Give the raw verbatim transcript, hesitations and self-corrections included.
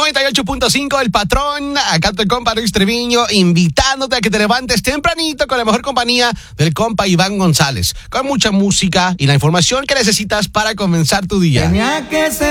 noventa y ocho punto cinco El Patrón, acá tu compa Luis Treviño, invitándote a que te levantes tempranito con la mejor compañía del compa Iván González, con mucha música y la información que necesitas para comenzar tu día. Tenía que ser